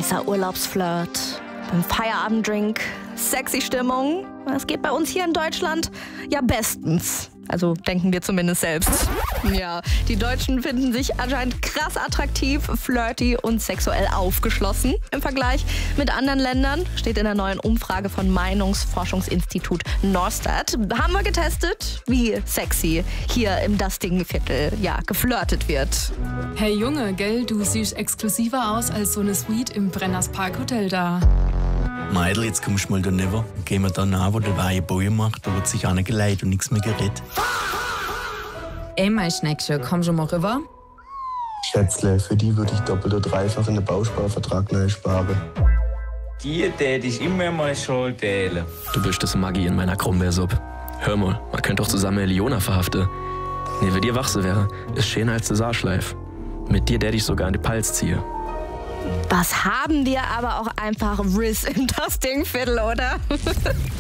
Heißer Urlaubsflirt, beim Feierabenddrink, sexy Stimmung. Das geht bei uns hier in Deutschland ja bestens. Also denken wir zumindest selbst. Ja, die Deutschen finden sich anscheinend krass attraktiv, flirty und sexuell aufgeschlossen. Im Vergleich mit anderen Ländern steht in der neuen Umfrage von Meinungsforschungsinstitut Norstat. Haben wir getestet, wie sexy hier im dastigen Viertel geflirtet wird. Hey Junge, gell, du siehst exklusiver aus als so eine Suite im Brenners Park Hotel da. Meidl, jetzt kommst du mal da rüber. Gehen wir dann an, wo der weiße Boy macht. Da wird sich auch nicht geleitet und nichts mehr geredet. Ey, mein Schneckchen, komm schon mal rüber. Schätzle, für die würde ich doppelt oder dreifach in den Bausparvertrag neu sparen. Die tät ich immer mal schon teilen. Du bist das Maggi in meiner Krummbeersuppe. Hör mal, man könnte doch zusammen Eliona verhaften. Nee, wenn dir wachse wäre, ist schöner als der Saarschleif. Mit dir tät ich sogar in die Palz ziehe. Was haben wir aber auch einfach Riss im Dusting-Viertel, oder?